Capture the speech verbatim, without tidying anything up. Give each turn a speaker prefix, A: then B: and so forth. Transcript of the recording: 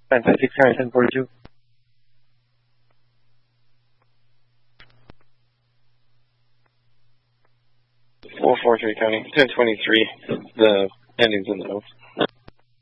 A: nine five six nine ten forty-two.
B: four four three County, ten twenty-three. The ending's in the O.